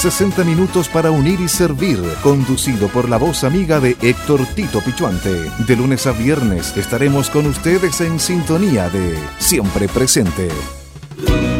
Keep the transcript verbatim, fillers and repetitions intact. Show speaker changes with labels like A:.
A: sesenta minutos para unir y servir, conducido por la voz amiga de Héctor Tito Pichuante. De lunes a viernes estaremos con ustedes en sintonía de Siempre Presente.